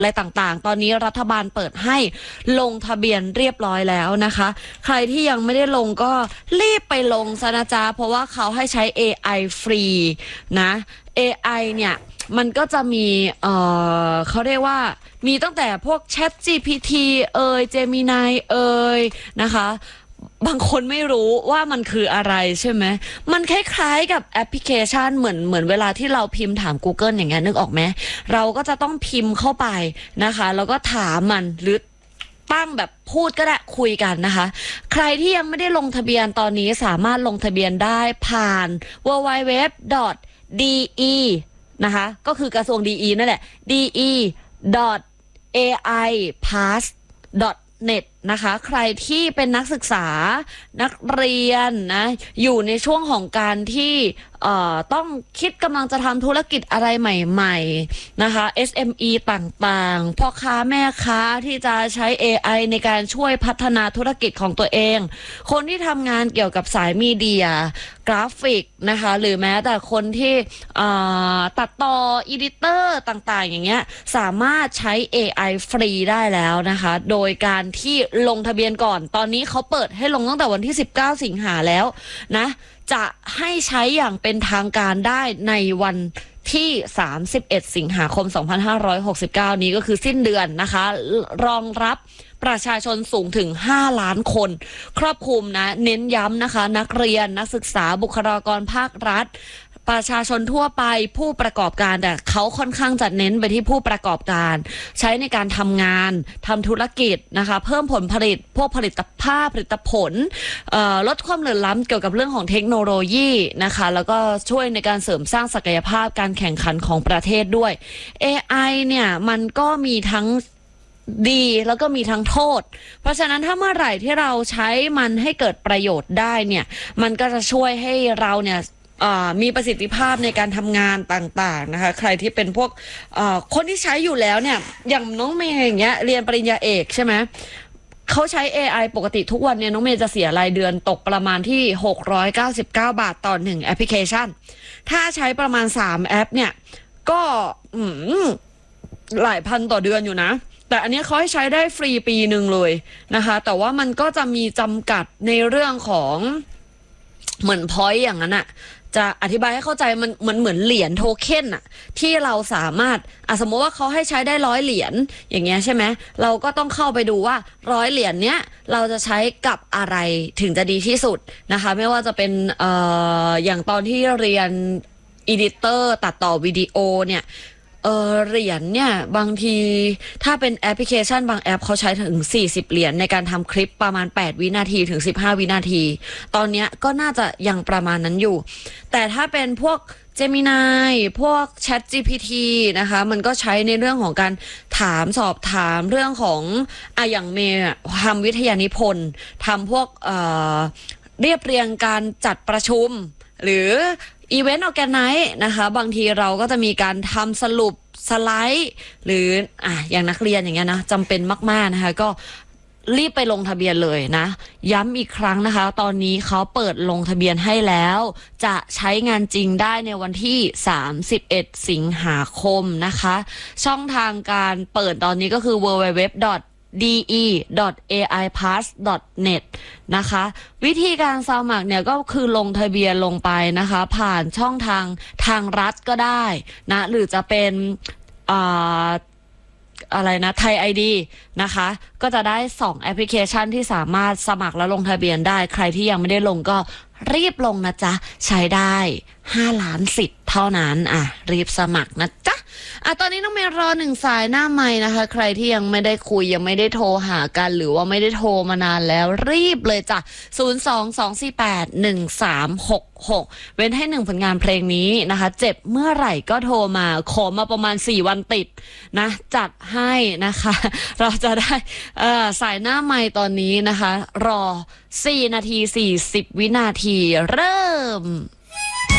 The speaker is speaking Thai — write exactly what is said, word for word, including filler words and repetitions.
อะไรต่างๆตอนนี้รัฐบาลเปิดให้ลงทะเบียนเรียบร้อยแล้วนะคะใครที่ยังไม่ได้ลงก็รีบไปลงซะนะจ๊ะเพราะว่าเขาให้ใช้ เอ ไอ ฟรีนะ เอ ไอ เนี่ยมันก็จะมีเอ่อเขาเรียกว่ามีตั้งแต่พวก Chat จี พี ที เอ่ย Gemini เอ่ยนะคะบางคนไม่รู้ว่ามันคืออะไรใช่ไหมมันคล้ายๆกับแอปพลิเคชันเหมือนเหมือนเวลาที่เราพิมพ์ถาม Google อย่างเงี้ยนึกออกไหมเราก็จะต้องพิมพ์เข้าไปนะคะแล้วก็ถามมันหรือตั้งแบบพูดก็ได้คุยกันนะคะใครที่ยังไม่ได้ลงทะเบียนตอนนี้สามารถลงทะเบียนได้ผ่าน ดับเบิลยู ดับเบิลยู ดับเบิลยู ดอท ดี อี นะคะก็คือกระทรวง ดี อี นั่นแหละ ดี อี ดอท เอ ไอ พาส ดอท เน็ต นะคะใครที่เป็นนักศึกษานักเรียนนะอยู่ในช่วงของการที่เอ่อต้องคิดกำลังจะทำธุรกิจอะไรใหม่ๆนะคะ เอส เอ็ม อี ต่างๆพ่อค้าแม่ค้าที่จะใช้ เอ ไอ ในการช่วยพัฒนาธุรกิจของตัวเองคนที่ทำงานเกี่ยวกับสายมีเดียกราฟิกนะคะหรือแม้แต่คนที่ตัดต่ออีดิเตอร์ต่างๆอย่างเงี้ยสามารถใช้ เอ ไอ ฟรีได้แล้วนะคะโดยการที่ลงทะเบียนก่อนตอนนี้เขาเปิดให้ลงตั้งแต่วันที่สิบเก้าสิงหาแล้วนะจะให้ใช้อย่างเป็นทางการได้ในวันที่สามสิบเอ็ดสิงหาคมสองพันห้าร้อยหกสิบเก้านี้ก็คือสิ้นเดือนนะคะรองรับประชาชนสูงถึงห้าล้านคนครอบคลุมนะเน้นย้ำนะคะนักเรียนนักศึกษาบุคลากรภาครัฐประชาชนทั่วไปผู้ประกอบการแต่เขาค่อนข้างจะเน้นไปที่ผู้ประกอบการใช้ในการทำงานทำธุรกิจนะคะเพิ่มผลผลิตพวกผลิตภาพผลิตผลลดความเหลื่อมล้ำเกี่ยวกับเรื่องของเทคโนโลยีนะคะแล้วก็ช่วยในการเสริมสร้างศักยภาพการแข่งขันของประเทศด้วย เอ ไอ เนี่ยมันก็มีทั้งดีแล้วก็มีทั้งโทษเพราะฉะนั้นถ้าเมื่อไหร่ที่เราใช้มันให้เกิดประโยชน์ได้เนี่ยมันก็จะช่วยให้เราเนี่ยมีประสิทธิภาพในการทำงานต่างๆนะคะใครที่เป็นพวกคนที่ใช้อยู่แล้วเนี่ยอย่างน้องเมย์อย่างเงี้ยเรียนปริญญาเอกใช่ไหมเขาใช้ เอ ไอ ปกติทุกวันเนี่ยน้องเมย์จะเสียรายเดือนตกประมาณที่หกร้อยเก้าสิบเก้าบาทต่อหนึ่งแอปพลิเคชันถ้าใช้ประมาณสามแอปเนี่ยก็หลายพันต่อเดือนอยู่นะแต่อันนี้เขาให้ใช้ได้ฟรีปีหนึ่งเลยนะคะแต่ว่ามันก็จะมีจำกัดในเรื่องของเหมือนพอยต์อย่างนั้นอะจะอธิบายให้เข้าใจมันเหมือนเหมือนเหรียญโทเค็นอะที่เราสามารถอ่ะสมมติว่าเขาให้ใช้ได้ร้อยเหรียญอย่างเงี้ยใช่ไหมเราก็ต้องเข้าไปดูว่าร้อยเหรียญเนี้ยเราจะใช้กับอะไรถึงจะดีที่สุดนะคะไม่ว่าจะเป็นเอ่ออย่างตอนที่เรียนอีดิเตอร์ตัดต่อวิดีโอเนี่ยเออเหรียญเนี่ยบางทีถ้าเป็นแอปพลิเคชันบางแอปเขาใช้ถึงสี่สิบเหรียญในการทำคลิปประมาณแปดวินาทีถึงสิบห้าวินาทีตอนนี้ก็น่าจะยังประมาณนั้นอยู่แต่ถ้าเป็นพวก Gemini พวก Chat จี พี ที นะคะมันก็ใช้ในเรื่องของการถามสอบถามเรื่องของอ่ะอย่างเมย์ทำวิทยานิพนธ์ทำพวกเอ่อเรียบเรียงการจัดประชุมหรืออีเวนต์ออร์แกไนซ์นะคะบางทีเราก็จะมีการทำสรุปสไลด์หรืออ่ะอย่างนักเรียนอย่างเงี้ยนะจำเป็นมากๆนะคะก็รีบไปลงทะเบียนเลยนะย้ำอีกครั้งนะคะตอนนี้เขาเปิดลงทะเบียนให้แล้วจะใช้งานจริงได้ในวันที่สามสิบเอ็ดสิงหาคมนะคะช่องทางการเปิดตอนนี้ก็คือ ดับเบิลยู ดับเบิลยู ดับเบิลยู ดอท ดี อี ดอท เอ ไอ พาส ดอท เน็ต นะคะวิธีการสมัครเนี่ยก็คือลงทะเบียนลงไปนะคะผ่านช่องทางทางรัฐก็ได้นะหรือจะเป็นอ่าอะไรนะไทย ไอ ดี นะคะก็จะได้สองแอปพลิเคชันที่สามารถสมัครและลงทะเบียนได้ใครที่ยังไม่ได้ลงก็รีบลงนะจ๊ะใช้ได้ห้าล้านสิทธิ์เท่านั้นอ่ะรีบสมัครนะจ๊ะอ่ะตอนนี้น้องเมย์รอหนึ่งสายหน้าไมค์นะคะใครที่ยังไม่ได้คุยยังไม่ได้โทรหากันหรือว่าไม่ได้โทรมานานแล้วรีบเลยจ้ะศูนย์ สอง สอง สี่ แปด หนึ่ง สาม หก หกเว้นให้หนึ่งผลงานเพลงนี้นะคะเจ็บเมื่อไหร่ก็โทรมาขอมาประมาณสี่วันติดนะจัดให้นะคะเราจะได้เอ่อสายหน้าไมค์ตอนนี้นะคะรอสี่นาทีสี่สิบวินาทีเริ่ม